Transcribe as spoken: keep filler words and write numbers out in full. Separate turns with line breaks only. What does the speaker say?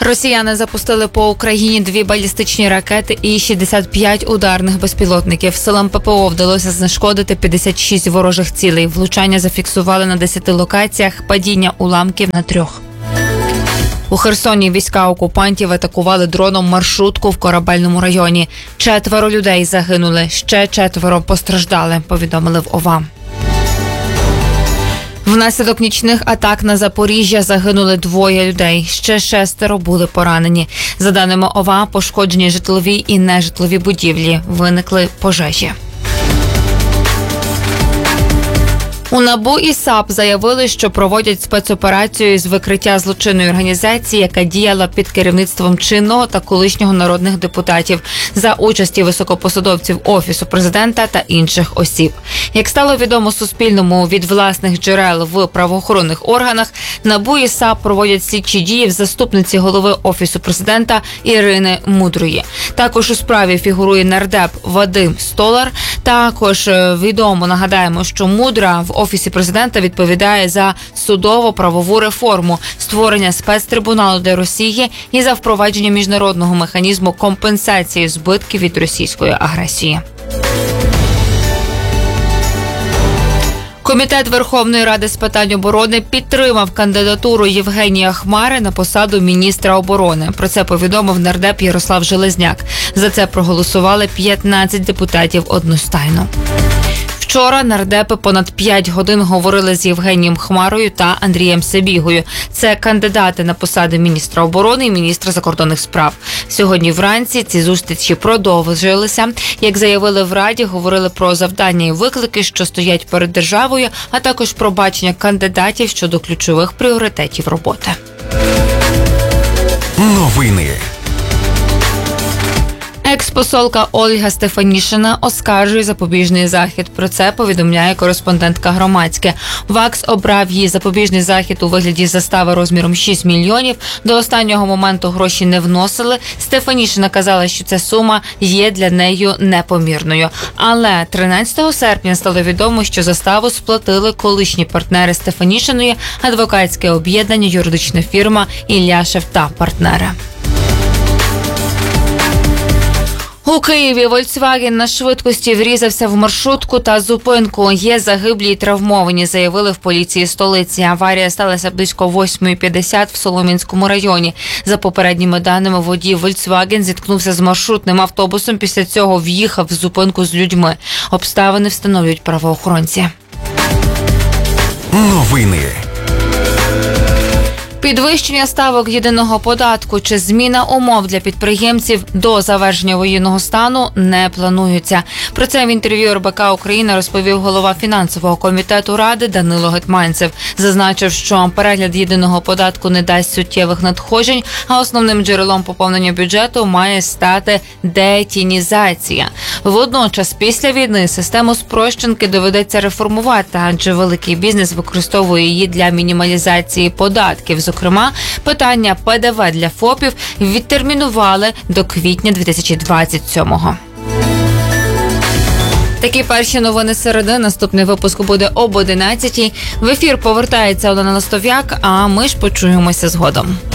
Росіяни запустили по Україні дві балістичні ракети і шістдесят п'ять ударних безпілотників. Силам ППО вдалося знешкодити п'ятдесят шість ворожих цілей. Влучання зафіксували на десяти локаціях, падіння уламків на трьох. У Херсоні війська окупантів атакували дроном маршрутку в Корабельному районі. Четверо людей загинули, ще четверо постраждали, повідомили в ОВА. Внаслідок нічних атак на Запоріжжя загинули двоє людей, ще шестеро були поранені. За даними ОВА, пошкоджені житлові і нежитлові будівлі, виникли пожежі. У НАБУ і САП заявили, що проводять спецоперацію з викриття злочинної організації, яка діяла під керівництвом чинного та колишнього народних депутатів за участі високопосадовців Офісу президента та інших осіб. Як стало відомо Суспільному від власних джерел в правоохоронних органах, НАБУ і САП проводять слідчі дії в заступниці голови Офісу президента Ірини Мудрої. Також у справі фігурує нардеп Вадим Столар. Також відомо, нагадаємо, що Мудра в Офісі президента відповідає за судово-правову реформу, створення спецтрибуналу для Росії і за впровадження міжнародного механізму компенсації збитків від російської агресії. Комітет Верховної Ради з питань оборони підтримав кандидатуру Євгенія Хмари на посаду міністра оборони. Про це повідомив нардеп Ярослав Железняк. За це проголосували п'ятнадцять депутатів одностайно. Вчора нардепи понад п'ять годин говорили з Євгенієм Хмарою та Андрієм Сабігою. Це кандидати на посади міністра оборони і міністра закордонних справ. Сьогодні вранці ці зустрічі продовжилися. Як заявили в Раді, говорили про завдання і виклики, що стоять перед державою, а також про бачення кандидатів щодо ключових пріоритетів роботи.
Новини.
Екс-посолка Ольга Стефанішина оскаржує запобіжний захід. Про це повідомляє кореспондентка «Громадське». ВАКС обрав її запобіжний захід у вигляді застави розміром шість мільйонів. До останнього моменту гроші не вносили. Стефанішина казала, що ця сума є для неї непомірною. Але тринадцятого серпня стало відомо, що заставу сплатили колишні партнери Стефанішиної, адвокатське об'єднання, юридична фірма «Ілляшев та партнери». У Києві Volkswagen на швидкості врізався в маршрутку та зупинку. Є загиблі і травмовані, заявили в поліції столиці. Аварія сталася близько восьмої п'ятдесят в Солом'янському районі. За попередніми даними, водій Volkswagen зіткнувся з маршрутним автобусом, після цього в'їхав в зупинку з людьми. Обставини встановлюють правоохоронці.
Новини.
Підвищення ставок єдиного податку чи зміна умов для підприємців до завершення воєнного стану не плануються. Про це в інтерв'ю ер бе ка Україна розповів голова фінансового комітету Ради Данило Гетманцев. Зазначив, що перегляд єдиного податку не дасть суттєвих надходжень, а основним джерелом поповнення бюджету має стати детінізація. Водночас, після війни систему спрощенки доведеться реформувати, адже великий бізнес використовує її для мінімалізації податків. Зокрема, питання пе де ве для ФОПів відтермінували до квітня дві тисячі двадцять сьомого. Такі перші новини середи. Наступний випуск буде об одинадцятій. В ефір повертається Олена Ластов'як, а ми ж почуємося згодом.